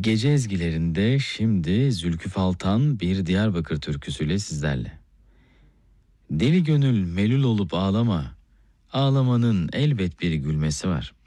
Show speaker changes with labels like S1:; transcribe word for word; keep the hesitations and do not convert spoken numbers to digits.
S1: Gece ezgilerinde şimdi Zülkü Faltan bir Diyarbakır türküsüyle sizlerle. Deli gönül melul olup ağlama, ağlamanın elbet bir gülmesi var.